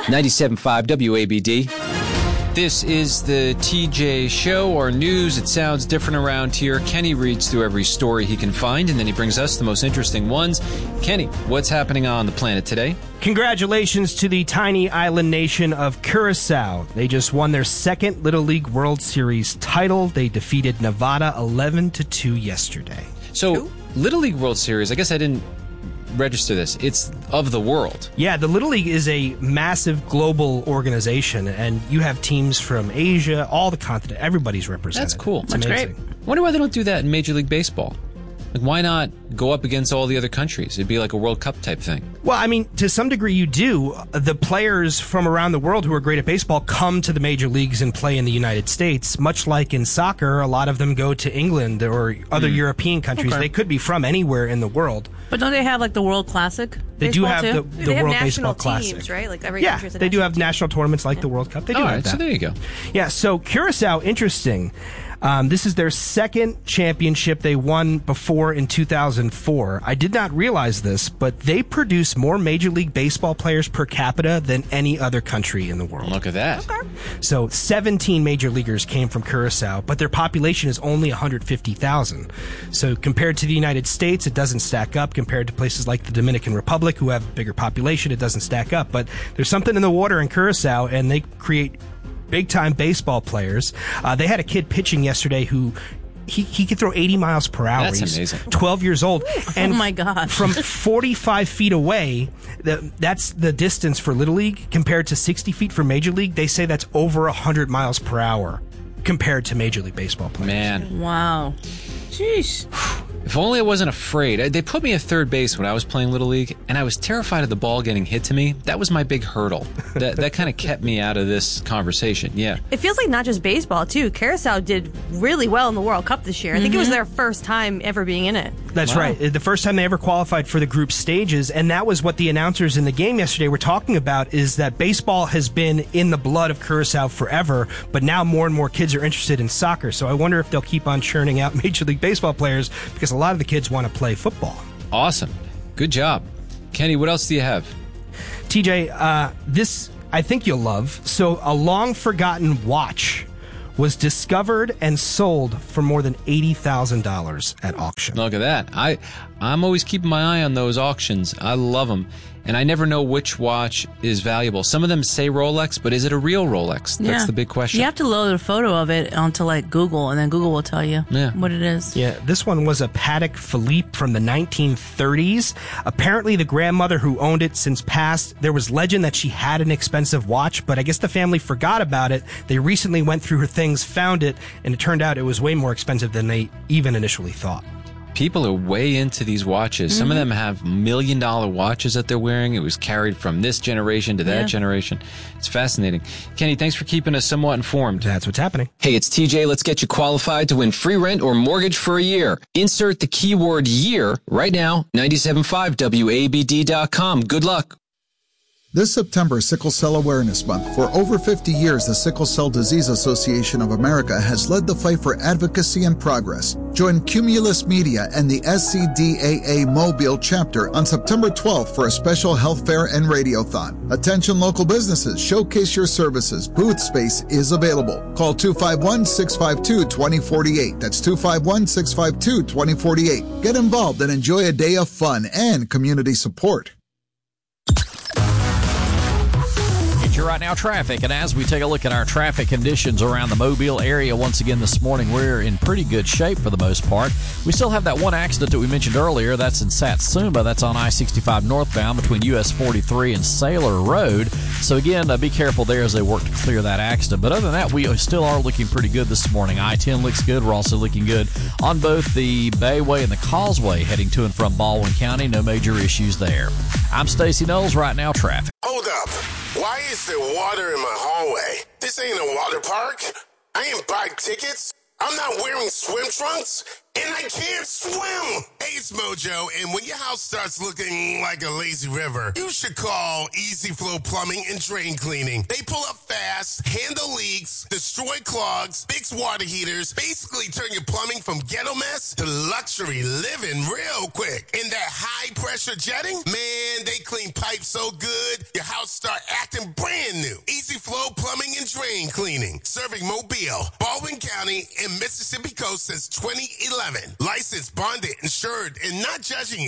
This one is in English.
97.5 WABD. This is the TJ Show, or news. It sounds different around here. Kenny reads through every story he can find, and then he brings us the most interesting ones. Kenny, what's happening on the planet today? Congratulations to the tiny island nation of Curacao. They just won their second Little League World Series title. They defeated Nevada 11-2 yesterday. So, Little League World Series, I guess I didn't register this. It's of the world. Yeah, the Little League is a massive global organization, and you have teams from Asia, all the continent. Everybody's represented. That's cool. It's That's amazing. great. I wonder why they don't do that in Major League Baseball. Like, why not go up against all the other countries? It'd be like a World Cup type thing. Well, I mean, to some degree you do. The players from around the world who are great at baseball come to the major leagues and play in the United States. Much like in soccer, a lot of them go to England or other European countries. Okay. They could be from anywhere in the world. But don't they have like the World Classic? They do have too? the World Baseball national Classic. teams, right? Like every Yeah, country has a they do national have team. national tournaments like the World Cup. They do All have right, that. so there you go. Yeah, so Curacao, interesting. This is their second championship. They won before in 2004. I did not realize this, but they produce more Major League Baseball players per capita than any other country in the world. Look at that. Okay. So 17 major leaguers came from Curacao, but their population is only 150,000. So compared to the United States, it doesn't stack up. Compared to places like the Dominican Republic, who have a bigger population, it doesn't stack up. But there's something in the water in Curacao, and they create big-time baseball players. They had a kid pitching yesterday who he could throw 80 miles per hour. That's He's amazing. 12 years old. And Oh my gosh. from 45 feet away, that's the distance for Little League. Compared to 60 feet for Major League, they say that's over 100 miles per hour compared to Major League Baseball players. Man, Wow. Jeez. if only I wasn't afraid. They put me at third base when I was playing Little League, and I was terrified of the ball getting hit to me. That was my big hurdle. That kind of kept me out of this conversation. Yeah. It feels like not just baseball, too. Curacao did really well in the World Cup this year. I think it was their first time ever being in it. That's Wow. right. The first time they ever qualified for the group stages, and that was what the announcers in the game yesterday were talking about, is that baseball has been in the blood of Curacao forever, but now more and more kids are interested in soccer. So I wonder if they'll keep on churning out Major League Baseball players, because a lot of the kids want to play football. Awesome. Good job. Kenny, what else do you have? TJ, this I think you'll love. So a long-forgotten watch was discovered and sold for more than $80,000 at auction. Look at that. I'm always keeping my eye on those auctions. I love them. And I never know which watch is valuable. Some of them say Rolex, but is it a real Rolex? That's the big question. You have to load a photo of it onto like Google, and then Google will tell you what it is. Yeah, this one was a Patek Philippe from the 1930s. Apparently, the grandmother who owned it since passed. There was legend that she had an expensive watch, but I guess the family forgot about it. They recently went through her things, found it, and it turned out it was way more expensive than they even initially thought. People are way into these watches. Some of them have $1 million watches that they're wearing. It was carried from this generation to that generation. It's fascinating. Kenny, thanks for keeping us somewhat informed. That's what's happening. Hey, it's TJ. Let's get you qualified to win free rent or mortgage for a year. Insert the keyword year right now, 975WABD.com. Good luck. This September is Sickle Cell Awareness Month. For over 50 years, the Sickle Cell Disease Association of America has led the fight for advocacy and progress. Join Cumulus Media and the SCDAA Mobile chapter on September 12th for a special health fair and radiothon. Attention local businesses, showcase your services. Booth space is available. Call 251-652-2048. That's 251-652-2048. Get involved and enjoy a day of fun and community support. You're right now traffic, and as we take a look at our traffic conditions around the Mobile area once again this morning, we're in pretty good shape for the most part. We still have that one accident that we mentioned earlier. That's in Satsuma. That's on I-65 northbound between US 43 and Sailor Road. So again, be careful there as they work to clear that accident. But other than that, we still are looking pretty good this morning. I-10 looks good. We're also looking good on both the Bayway and the Causeway heading to and from Baldwin County. No major issues there. I'm Stacey Knowles. Right now traffic. Hold up. Why is there water in my hallway? This ain't a water park. I ain't buy tickets. I'm not wearing swim trunks, and I can't swim. Hey, it's Mojo, and when your house starts looking like a lazy river, you should call Easy Flow Plumbing and Drain Cleaning. They pull up fast, handle leaks, destroy clogs, fix water heaters, basically turn your plumbing from ghetto mess to luxury living real quick. And that high-pressure jetting, man, they clean pipes so good, your house start acting brand Flow Plumbing and Drain Cleaning. Serving Mobile, Baldwin County, and Mississippi Coast since 2011. Licensed, bonded, insured, and not judging you.